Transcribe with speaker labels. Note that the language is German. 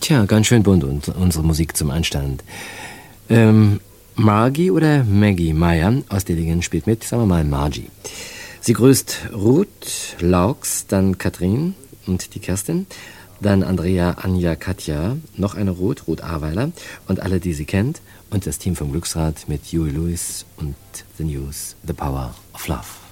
Speaker 1: Tja, ganz schön bunt und unsere Musik zum Einstand. Margie oder Maggie Meyer aus Dillingen spielt mit, sagen wir mal Margie. Sie grüßt Ruth, Laux, dann Katrin und die Kerstin, dann Andrea, Anja, Katja, noch eine Ruth Aweiler und alle, die sie kennt und das Team vom Glücksrad mit Huey Lewis und The News, The Power of Love.